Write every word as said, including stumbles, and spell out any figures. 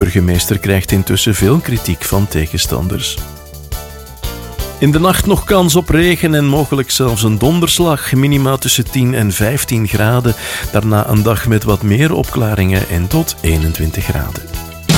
burgemeester krijgt intussen veel kritiek van tegenstanders. In de nacht nog kans op regen en mogelijk zelfs een donderslag. Minima tussen tien en vijftien graden. Daarna een dag met wat meer opklaringen en tot eenentwintig graden.